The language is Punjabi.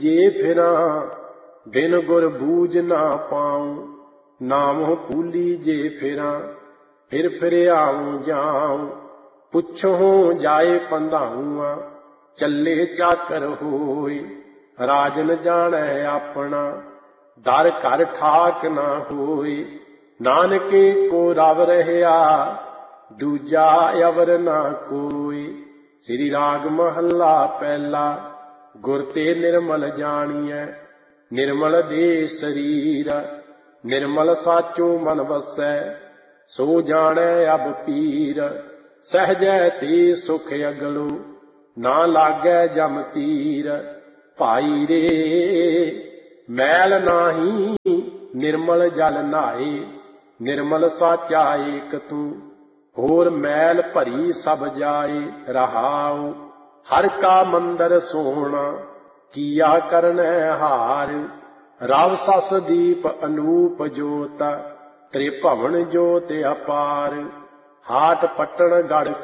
ਜੇ ਫਿਰਾਂ ਬਿਨ ਗੁਰ ਬੂਝ ਨਾ ਪਾਉ, ਨਾਮੁ ਭੂਲੀ ਜੇ ਫਿਰਾਂ ਫਿਰ ਫਿਰ ਆਉ ਜਾਉ। ਪੁੱਛੋ ਜਾਏ ਪੰਧਾਊਆ ਚੱਲੇ ਚਾਕਰ ਹੋਏ, ਰਾਜਨ ਜਾਣੈ ਆਪਣਾ ਦਰ ਘਰ ਠਾਕ ਨਾ ਹੋਏ। ਨਾਨਕੇ ਕੋ ਰਵ ਰਹਿਆ ਦੂਜਾ ਅਵਰ ਨਾ ਕੋਈ। ਸ੍ਰੀ ਰਾਗ ਮਹੱਲਾ ਪਹਿਲਾ। ਗੁਰ ਤੇ ਨਿਰਮਲ ਜਾਣੀਐ ਨਿਰਮਲ ਦੇ ਸਰੀਰ, ਨਿਰਮਲ ਸਾਚੋ ਮਨ ਵਸੈ ਸੋ ਜਾਣੈ ਅਬ ਪੀਰ। ਸਹਿਜੈ ਤੇ ਸੁਖ ਅਗਲੋ ਨਾ ਲਾਗੈ ਜਮ ਤੀਰ। ਭਾਈ ਰੇ ਮੈਲ ਨਾਹੀ ਨਿਰਮਲ ਜਲ ਨਹਾਏ, ਨਿਰਮਲ ਸਾਚਾ ਏਕ ਤੂੰ ਹੋਰ ਮੈਲ ਭਰੀ ਸਭ ਜਾਏ। ਰਹਾਉ ਹਰ ਕਾ ਮੰਦਰ ਸੋਹਣਾ ਕੀਆ ਕਰਨੈ ਹਾਰ। ਰਵ ਸਸ ਦੀਪ ਅਨੂਪ ਜੋਤ ਤ੍ਰਿਭਵਨ ਜੋਤ ਅਪਾਰ। ਹਾਟ ਪਟਣ ਗੜ